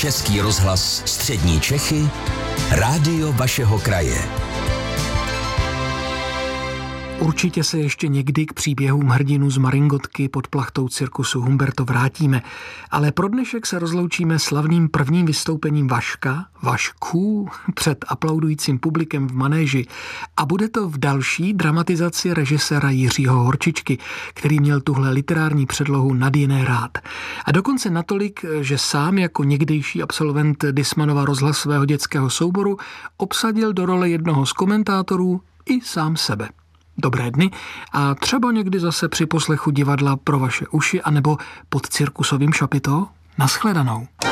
Český rozhlas Střední Čechy, rádio vašeho kraje. Určitě se ještě někdy k příběhům hrdinů z Maringotky pod plachtou cirkusu Humberto vrátíme, ale pro dnešek se rozloučíme slavným prvním vystoupením Vašků před aplaudujícím publikem v manéži a bude to v další dramatizaci režiséra Jiřího Horčičky, který měl tuhle literární předlohu nad jiné rád. A dokonce natolik, že sám jako někdejší absolvent Dismanova rozhlasového dětského souboru obsadil do role jednoho z komentátorů i sám sebe. Dobré dny a třeba někdy zase při poslechu divadla pro vaše uši anebo pod cirkusovým šapito. Naschledanou.